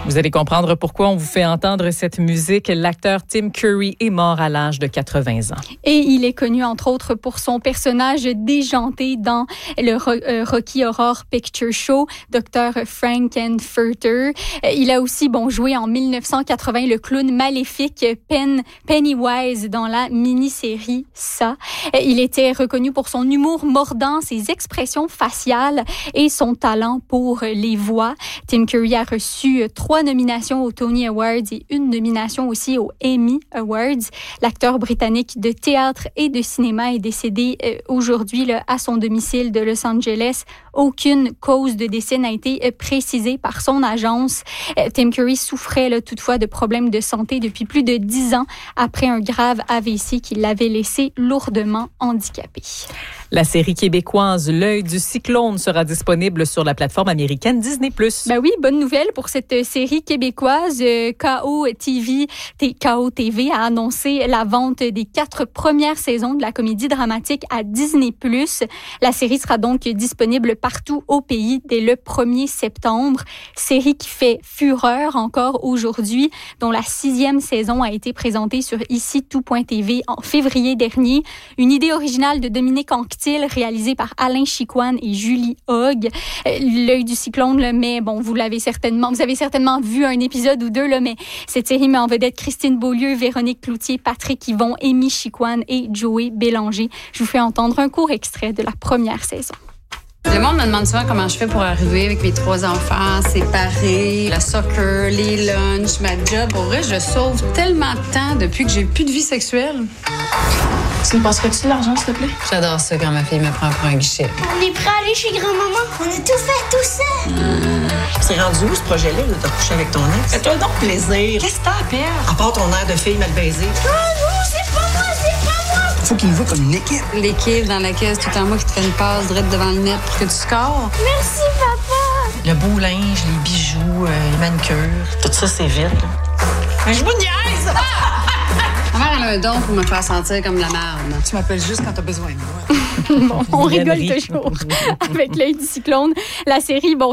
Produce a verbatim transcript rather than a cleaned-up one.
Vous allez comprendre pourquoi on vous fait entendre cette musique. L'acteur Tim Curry est mort à l'âge de quatre-vingts ans. Et il est connu, entre autres, pour son personnage déjanté dans le Rocky Horror Picture Show, docteur Frankenfurter. Il a aussi bon, joué en dix-neuf cent quatre-vingts le clown maléfique Pen, Pennywise dans la mini-série Ça. Il était reconnu pour son humour mordant, ses expressions faciales et son talent pour les voix. Tim Curry a reçu trois nominations aux Tony Awards et une nomination aussi aux Emmy Awards. L'acteur britannique de théâtre et de cinéma est décédé euh, aujourd'hui là, à son domicile de Los Angeles. Aucune cause de décès n'a été euh, précisée par son agence. Euh, Tim Curry souffrait là, toutefois de problèmes de santé depuis plus de dix ans après un grave A V C qui l'avait laissé lourdement handicapé. La série québécoise L'œil du cyclone sera disponible sur la plateforme américaine Disney plus. Ben oui, bonne nouvelle pour cette série québécoise. K O T V, K O T V a annoncé la vente des quatre premières saisons de la comédie dramatique à Disney plus. La série sera donc disponible partout au pays dès le premier septembre. Série qui fait fureur encore aujourd'hui, dont la sixième saison a été présentée sur ici tout point t v en février dernier. Une idée originale de Dominique Anctil, réalisée par Alain Chicoine et Julie Hogg. L'œil du cyclone, là, mais bon, vous l'avez certainement, vous avez certainement vu un épisode ou deux, là, mais cette série met en vedette Christine Beaulieu, Véronique Cloutier, Patrick Yvon, Amy Chicoine et Joey Bélanger. Je vous fais entendre un court extrait de la première saison. Le monde me demande souvent comment je fais pour arriver avec mes trois enfants séparés, le soccer, les lunchs, ma job. Pour vrai, je sauve tellement de temps depuis que j'ai plus de vie sexuelle. Tu nous passerais-tu de l'argent, s'il te plaît? J'adore ça quand ma fille me prend pour un guichet. On est prêt à aller chez grand-maman. On a tout fait, tout ça. Mmh. C'est rendu où, ce projet-là, de te coucher avec ton ex? Fais-toi donc plaisir. Qu'est-ce que t'as à perdre? À part ton air de fille mal baisée. Oh non, c'est pas moi, c'est pas moi. Faut qu'il nous voit comme une équipe. L'équipe dans laquelle c'est tout le temps moi qui te fais une passe direct devant le net pour que tu scores. Merci, papa. Le beau linge, les bijoux, euh, les manucures, tout ça, c'est vide. Là. Je vous niaise! Ma mère, elle a un don pour me faire sentir comme la merde. Tu m'appelles juste quand t'as besoin de moi. Bon, on rigole toujours avec L'œil du cyclone. La série, bon,